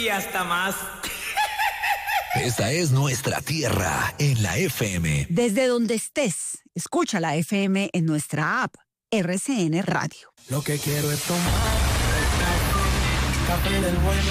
y hasta más. Esta es nuestra tierra en la FM. Desde donde estés, escucha la FM en nuestra app RCN Radio. Lo que quiero es tomar café del bueno.